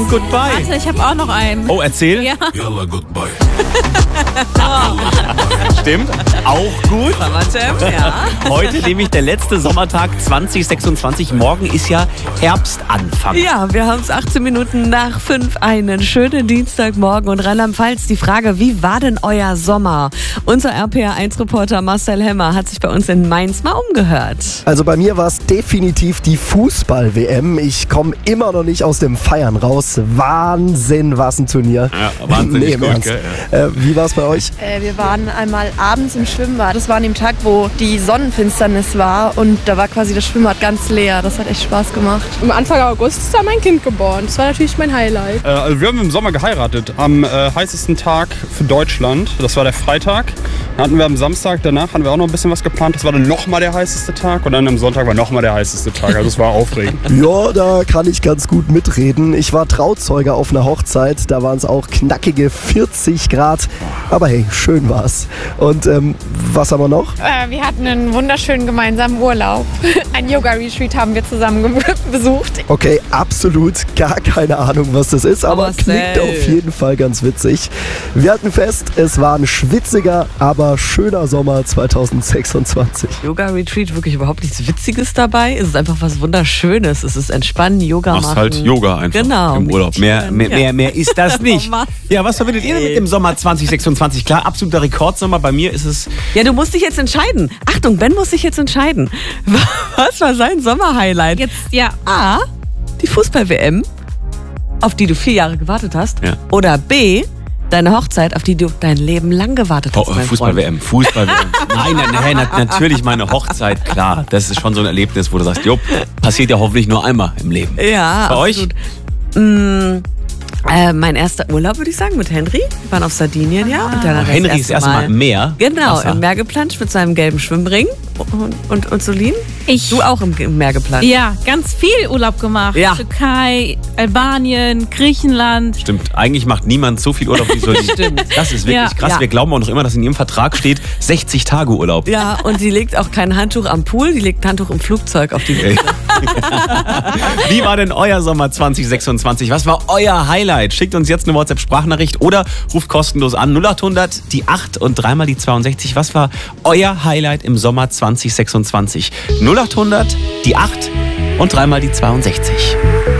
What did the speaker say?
Goodbye. Warte, ich habe auch noch einen. Oh, erzähl. Ja. Yalla goodbye. Stimmt, auch gut. Ja. Heute nämlich der letzte Sommertag 2026. Morgen ist ja Herbstanfang. Ja, wir haben es 18 Minuten nach 5. Einen schönen Dienstagmorgen. Und Rheinland-Pfalz, die Frage, wie war denn euer Sommer? Unser RPR1-Reporter Marcel Hemmer hat sich bei uns in Mainz mal umgehört. Also bei mir war es definitiv die Fußball-WM. Ich komme immer noch nicht aus dem Feiern raus. Wahnsinn, was ein Turnier. Ja, wahnsinnig im gut, Ernst. gell? Wie war es bei euch? Wir waren einmal abends im Schwimmbad. Das war an dem Tag, wo die Sonnenfinsternis war und da war quasi das Schwimmbad ganz leer. Das hat echt Spaß gemacht. Am Anfang August ist da mein Kind geboren. Das war natürlich mein Highlight. Also wir haben im Sommer geheiratet, am heißesten Tag für Deutschland. Das war der Freitag. Dann hatten wir am Samstag, danach hatten wir auch noch ein bisschen was geplant. Das war dann nochmal der heißeste Tag und dann am Sonntag war nochmal der heißeste Tag. Also es war aufregend. Ja, da kann ich ganz gut mitreden. Ich war Trauzeuge auf einer Hochzeit. Da waren es auch knackige 40 Grad. Aber hey, schön war's. Und was haben wir noch? Wir hatten einen wunderschönen gemeinsamen Urlaub. Ein Yoga-Retreat haben wir zusammen besucht. Okay, absolut gar keine Ahnung, was das ist, aber klingt auf jeden Fall ganz witzig. Wir halten fest, es war ein schwitziger, aber schöner Sommer 2026. Yoga-Retreat, wirklich überhaupt nichts Witziges dabei. Es ist einfach was Wunderschönes. Es ist entspannen, Yoga machen. Machst halt Yoga einfach im Urlaub. Mehr ist das nicht. Ja, was verbindet ihr denn mit dem Sommer 2026? Klar, absoluter Rekordsommer. Bei mir ist es... Ja, du musst dich jetzt entscheiden. Achtung, Ben muss sich jetzt entscheiden. Was war sein Sommerhighlight? Jetzt, ja. A, die Fußball-WM, auf die du 4 Jahre gewartet hast. Ja. Oder B, deine Hochzeit, auf die du dein Leben lang gewartet hast. Fußball-WM. Nein, natürlich meine Hochzeit, klar. Das ist schon so ein Erlebnis, wo du sagst, passiert ja hoffentlich nur einmal im Leben. Ja, bei absolut. euch? Mein erster Urlaub, würde ich sagen, mit Henry. Wir waren auf Sardinien, ja. Und dann Henry ist das erste Mal im Meer. Genau, Wasser. im Meer geplanscht mit seinem gelben Schwimmring. Und Solin? Ich. Du auch im Meer geplanscht? Ja, ganz viel Urlaub gemacht. Ja. Türkei, Albanien, Griechenland. Stimmt, eigentlich macht niemand so viel Urlaub wie Solin. Stimmt. Das ist wirklich krass. Ja. Wir glauben auch noch immer, dass in ihrem Vertrag steht 60 Tage Urlaub. Ja, und sie legt auch kein Handtuch am Pool, die legt ein Handtuch im Flugzeug auf die Liste. Wie war denn euer Sommer 2026? Was war euer Highlight? Schickt uns jetzt eine WhatsApp-Sprachnachricht oder ruft kostenlos an 0800 die 8 und dreimal die 62. Was war euer Highlight im Sommer 2026? 0800 die 8 und dreimal die 62.